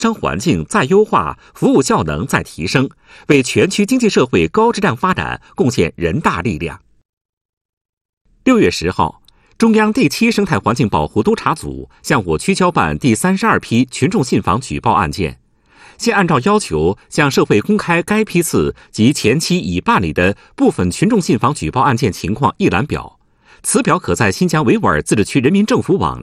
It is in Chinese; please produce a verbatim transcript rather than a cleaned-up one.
生环境再优化，服务效能再提升，为全区经济社会高质量发展贡献人大力量。六月十号，中央第七生态环境保护督察组向我区交办第三十二批群众信访举报案件，现按照要求向社会公开该批次及前期已办理的部分群众信访举报案件情况一览表。此表可在新疆维吾尔自治区人民政府网